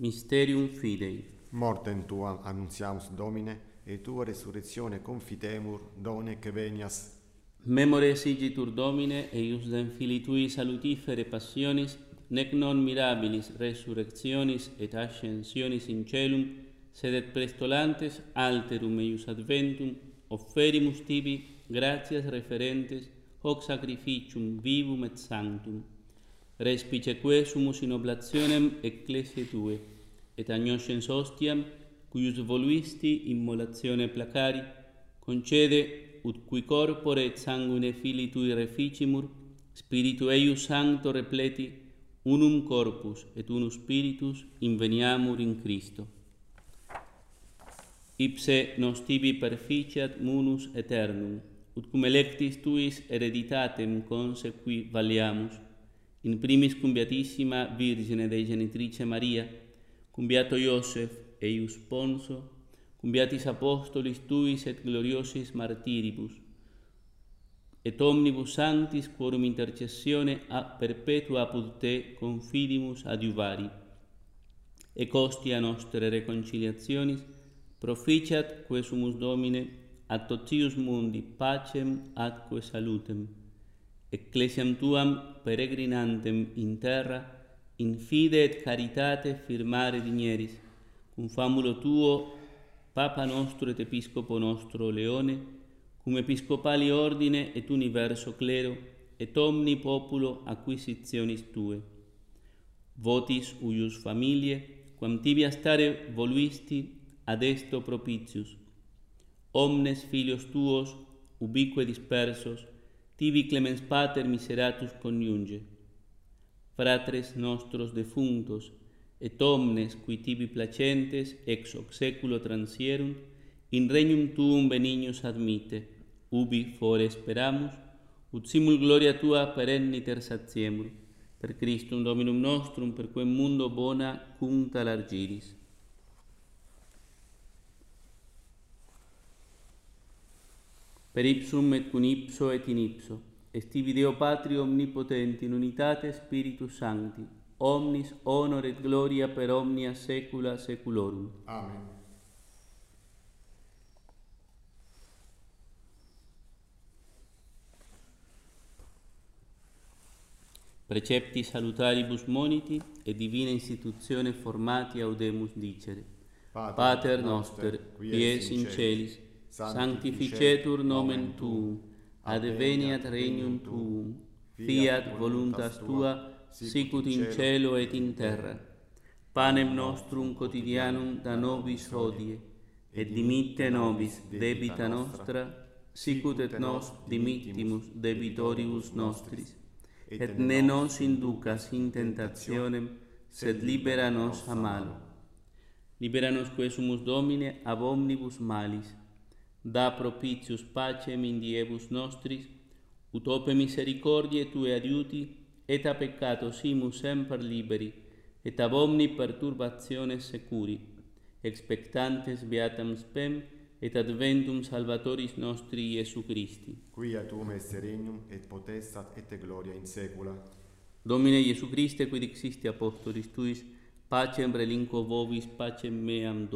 Mysterium Fidei. Mortem tuam annuntiamus Domine, et tua resurrectione confitemur, done que venias. Memores igitur Domine, eius dem Filii Tui salutifere passionis, nec non mirabilis resurrectionis et ascensionis in celum, sed et prestolantes alterum eius adventum, offerimus Tibi gratias referentes hoc sacrificium vivum et sanctum. Respice quesumus in oblationem ecclesiae Tue, et agnoscens ostiam, cuius voluisti immolatione placari, concede ut cui corpore et sanguine Filii Tui reficimur, Spiritu eius sancto repleti, unum corpus et unus spiritus inveniamur in Christo. Ipse nos Tibi perficiat munus aeternum, ut cum electis Tuis hereditatem consequi valiamus, in primis cum Beatissima Virgine Dei Genitrice Maria, cum Beato Iosef eius Sponso, cum Beatis Apostolis Tuis et gloriosis martiribus, et omnibus sanctis quorum intercessione a perpetua apud Te confidimus adiuvari. Ec hostia nostre reconciliationis, proficiat quesumus Domine, ad totius mundi pacem atque salutem, ecclesiam Tuam peregrinantem in terra, in fide et caritate firmare digneris, cum famulo Tuo, Papa nostro et Episcopo nostro Leone, cum Episcopali ordine et universo clero, et omni populo acquisitionis Tue. Votis uius familie, quam Tibi stare voluisti ad esto propitius. Omnes filios Tuos, ubique dispersos, Tibi clemens Pater miseratus coniunge. Fratres nostros defunctos, et omnes qui Tibi placentes ex hoc saeculo transierunt, in regnum Tuum benignus admite, ubi fore speramus, ut simul gloria Tua perenniter satiemur, per Christum Dominum nostrum, per quem mundo bona cunta largiris. Per ipsum et cum ipso et in ipso, est tibi Deo Patri omnipotenti in unitate Spiritus Sancti, omnis honor et gloria per omnia saecula saeculorum. Amen. Precepti salutaribus moniti et divina institutione formati audemus dicere. Pater noster, qui es in celis, sanctificetur nomen Tuum, adveniat regnum Tuum, fiat voluntas Tua, sicut in cielo et in terra. Panem nostrum quotidianum da nobis hodie, et dimitte nobis debita nostra, sicut et nos dimittimus debitoribus nostris, et ne nos inducas in tentationem, sed libera nos a malo. Libera nos quesumus Domine ab omnibus malis, da propitius pacem in diebus nostris, ut ope misericordiae Tue adiuti, et a peccato simus semper liberi, et ab omni perturbationes securi, expectantes beatam spem, et adventum Salvatoris nostri Iesu Christi. Quia Tuum esse regnum, et potestat et gloria in saecula. Domine Iesu Christe, quid dixisti apostolis Tuis, pacem relinquo vobis, pacem meam